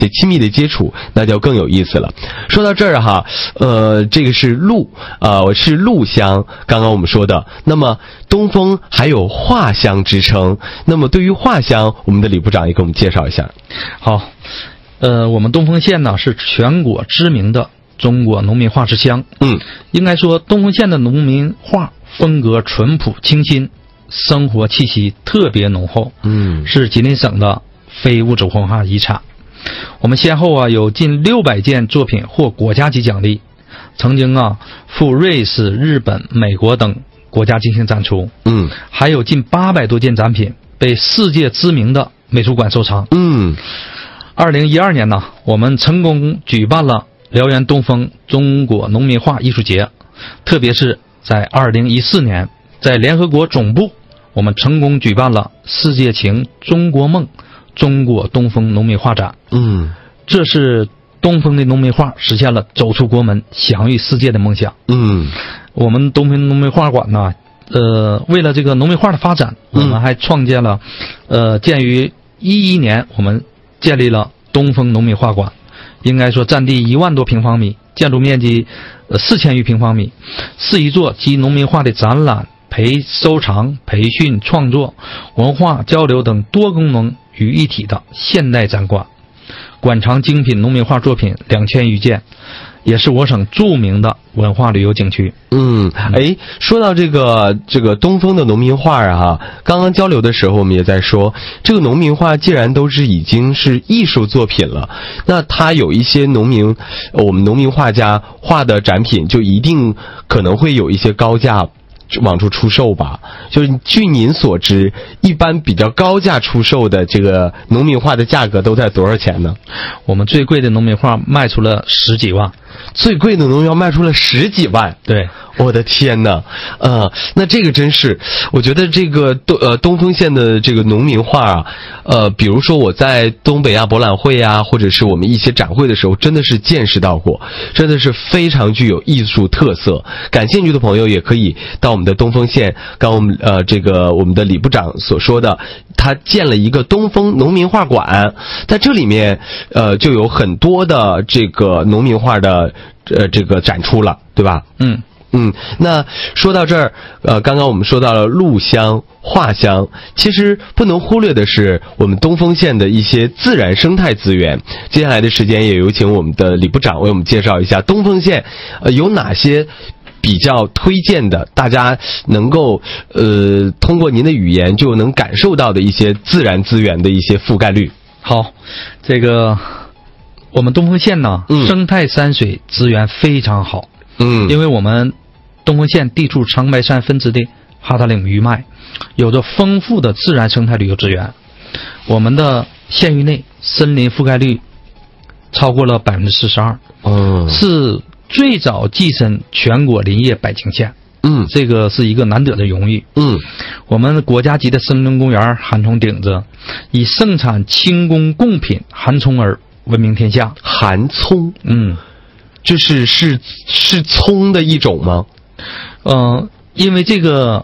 亲密的接触，那就更有意思了。说到这儿哈，这个是是陆香，刚刚我们说的。那么东风还有画乡之称，那么对于画乡，我们的李部长也给我们介绍一下。 好，我们东丰县呢是全国知名的中国农民画之乡。应该说东丰县的农民画风格淳朴清新，生活气息特别浓厚。是吉林省的非物质文化遗产。我们先后有近600件作品获国家级奖励，曾经赴瑞士、日本、美国等国家进行展出。还有近800多件展品被世界知名的美术馆收藏。2012年呢，我们成功举办了辽源东风中国农民画艺术节，特别是在2014年，在联合国总部，我们成功举办了世界情中国梦中国东风农民画展。这是东风的农民画实现了走出国门享誉世界的梦想。我们东风农民画馆呢，为了这个农民画的发展，我们还创建了建于2011年我们建立了东风农民画馆，应该说占地1万多平方米，建筑面积4000余平方米，是一座集农民画的展览、收藏、培训、创作、文化交流等多功能于一体的现代展馆，馆藏精品农民画作品2000余件，也是我省著名的文化旅游景区。 说到这个东风的农民画刚刚交流的时候我们也在说，这个农民画既然都是已经是艺术作品了，那它有一些我们农民画家画的展品就一定可能会有一些高价往出出售吧？就是据您所知，一般比较高价出售的这个农民画的价格都在多少钱呢？ 我们最贵的农民画卖出了10几万。 最贵的农民画卖出了10几万？ 对， 我的天哪！那这个真是，我觉得这个东丰县的这个农民画比如说我在东北亚博览会或者是我们一些展会的时候，真的是见识到过，真的是非常具有艺术特色。感兴趣的朋友也可以到我们的东丰县，刚我们我们的李部长所说的，他建了一个东丰农民画馆，在这里面就有很多的这个农民画的这个展出了，对吧？那说到这儿，刚刚我们说到了陆乡、画乡，其实不能忽略的是我们东丰县的一些自然生态资源。接下来的时间也有请我们的李部长为我们介绍一下东丰县有哪些比较推荐的，大家能够通过您的语言就能感受到的一些自然资源的一些覆盖率。 好，这个我们东丰县呢，生态山水资源非常好。因为我们东丰县地处长白山分支的哈达岭余脉，有着丰富的自然生态旅游资源。我们的县域内森林覆盖率超过了42%，是最早跻身全国林业百强县。这个是一个难得的荣誉。我们国家级的森林公园韩葱顶子以盛产清宫贡品韩葱而闻名天下。 韩葱，就是葱的一种吗？ 因为这个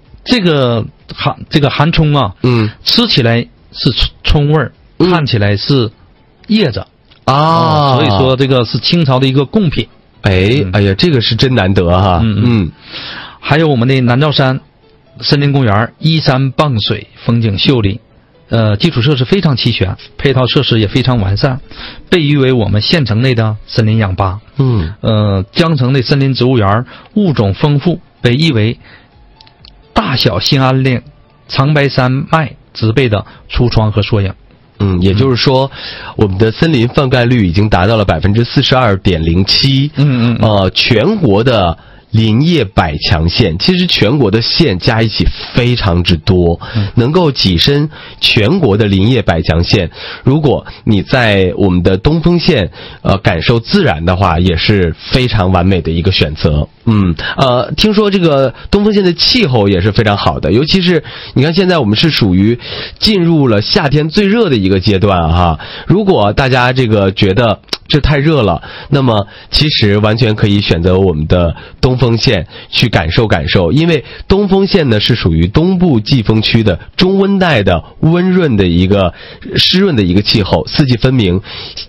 韩葱吃起来是葱味儿，看起来是叶子所以说这个是清朝的一个贡品。 哎呀，这个是真难得哈。 还有我们的南诏山森林公园，依山傍水，风景秀丽，基础设施非常齐全，配套设施也非常完善，被誉为我们县城内的森林氧吧。江城的森林植物园物种丰富，被誉为大小兴安岭长白山脉植被的橱窗和缩影。 也就是说，我们的森林覆盖率已经达到了42.07%。全国的林业百强县，其实全国的县加一起非常之多，能够跻身全国的林业百强县。如果你在我们的东丰县感受自然的话，也是非常完美的一个选择。听说这个东丰县的气候也是非常好的，尤其是你看现在我们是属于进入了夏天最热的一个阶段哈。如果大家这个觉得这太热了，那么其实完全可以选择我们的东丰县去感受感受，因为东丰县呢是属于东部季风区的中温带的温润的一个湿润的一个气候，四季分明，